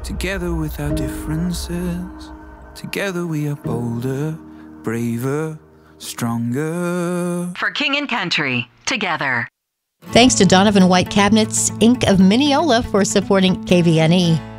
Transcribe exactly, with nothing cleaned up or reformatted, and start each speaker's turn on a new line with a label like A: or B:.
A: Together with our differences, together we are bolder, braver, stronger.
B: For King and Country, together.
C: Thanks to Donovan White Cabinets, Incorporated of Mineola for supporting K V N E.